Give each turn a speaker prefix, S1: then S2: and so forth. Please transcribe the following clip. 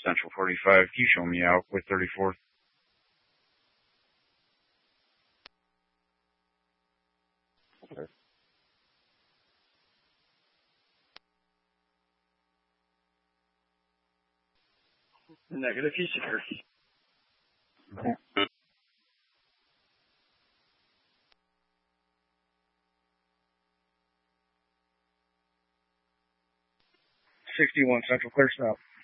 S1: Central 45. You show me out with 34th.
S2: Okay.
S3: Negative, he's here.
S1: Okay. 61 Central, clear stop.